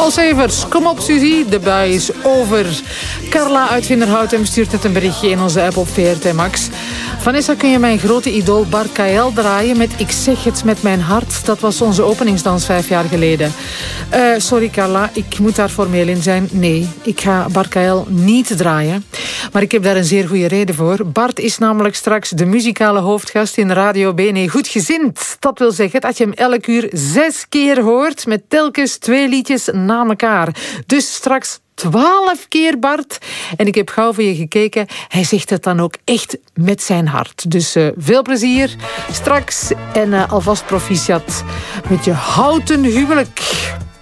Paul Severs, kom op Suzy, de bui is over. Carla uit Vinderhoutem stuurt het een berichtje in onze app op VRT Max. Vanessa, kun je mijn grote idool Bart Kael draaien met Ik zeg het met mijn hart? Dat was onze openingsdans 5 jaar geleden. Sorry Carla, ik moet daar formeel in zijn. Nee, ik ga Bart Kael niet draaien. Maar ik heb daar een zeer goede reden voor. Bart is namelijk straks de muzikale hoofdgast in Radio BNE Goedgezind. Dat wil zeggen dat je hem elk uur 6 keer hoort met telkens 2 liedjes na elkaar. Dus straks 12 keer Bart. En ik heb gauw voor je gekeken. Hij zegt het dan ook echt met zijn hart. Dus veel plezier straks. En alvast proficiat met je houten huwelijk.